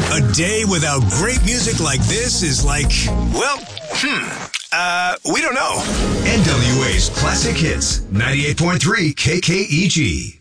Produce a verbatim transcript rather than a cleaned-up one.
A day without great music like this is like, well, hmm, uh, we don't know. N W A's Classic Hits, ninety-eight point three K K E G.